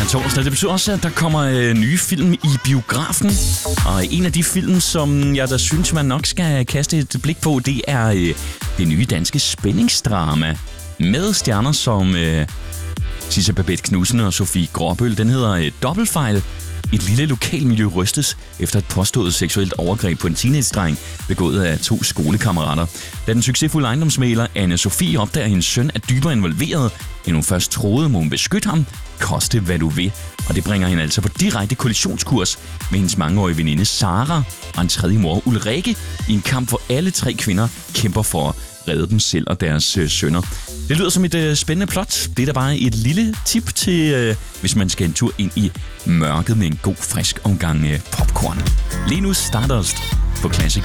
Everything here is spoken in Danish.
torsdag. Det betyder også, at der kommer nye film i biografen. Og en af de film, som jeg da synes, man nok skal kaste et blik på, det er det nye danske spændingsdrama med stjerner som Sisse Babett Knudsen og Sofie Gråbøl. Den hedder Dobbeltfejl. Et lille lokalmiljø rystes efter et påstået seksuelt overgreb på en teenage-dreng, begået af 2 skolekammerater. Da den succesfulde ejendomsmægler Anne Sofie opdager, at hendes søn er dybere involveret, end hun først troede, må hun beskytte ham, koste hvad du vil. Og det bringer hende altså på direkte kollisionskurs med hendes mangeårige veninde Sara og en tredje mor Ulrike i en kamp, hvor alle 3 kvinder kæmper for at redde dem selv og deres sønner. Det lyder som et spændende plot. Det er da bare et lille tip til, hvis man skal en tur ind i mørket med en god, frisk omgang popcorn. Lige nu Stardust på Classic